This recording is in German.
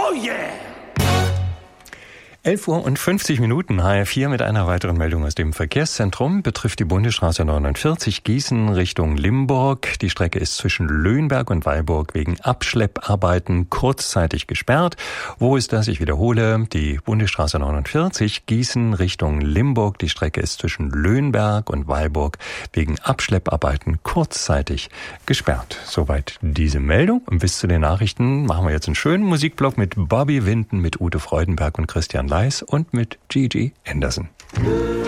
Oh yeah! 11:50 HR4 mit einer weiteren Meldung aus dem Verkehrszentrum. Betrifft die Bundesstraße 49 Gießen Richtung Limburg. Die Strecke ist zwischen Löhnberg und Weilburg wegen Abschlepparbeiten kurzzeitig gesperrt. Wo ist das? Ich wiederhole. Die Bundesstraße 49 Gießen Richtung Limburg. Die Strecke ist zwischen Löhnberg und Weilburg wegen Abschlepparbeiten kurzzeitig gesperrt. Soweit diese Meldung. Und bis zu den Nachrichten machen wir jetzt einen schönen Musikblock mit Bobby Winton, mit Ute Freudenberg und Christian Leis und mit Gigi Anderson.